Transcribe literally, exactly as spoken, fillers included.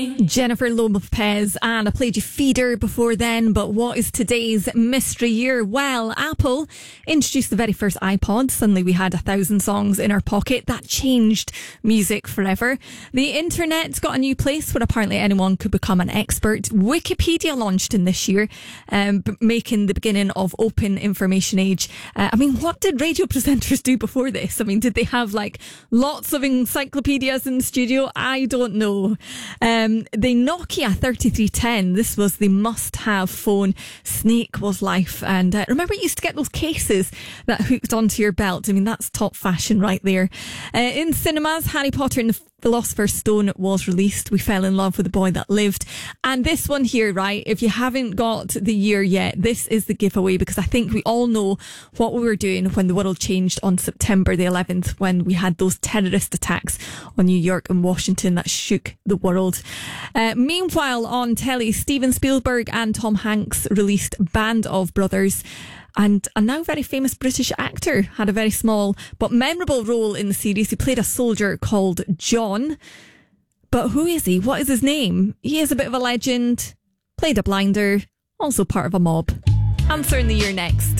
Jennifer Lopez, and I played you Feeder before then, but what is today's mystery year? Well, Apple introduced the very first iPod. Suddenly we had a thousand songs in our pocket. That changed music forever. The internet got a new place where apparently anyone could become an expert. Wikipedia launched in this year, um, making the beginning of open information age. Uh, I mean, what did radio presenters do before this? I mean, did they have like lots of encyclopedias in the studio? I don't know. Um, the Nokia thirty-three ten, this was the must-have phone. Snake was life. And uh, remember, you used to get those cases that hooked onto your belt. I mean, that's top fashion right there. Uh, in cinemas, Harry Potter and the Philosopher's Stone was released. We fell in love with the boy that lived. And this one here, right, if you haven't got the year yet, this is the giveaway, because I think we all know what we were doing when the world changed on September the eleventh, when we had those terrorist attacks on New York and Washington that shook the world. Uh, meanwhile, on telly, Steven Spielberg and Tom Hanks released Band of Brothers. And a now very famous British actor had a very small but memorable role in the series. He played a soldier called John. But who is he? What is his name? He is a bit of a legend, played a blinder, also part of a mob. Answer in the year next.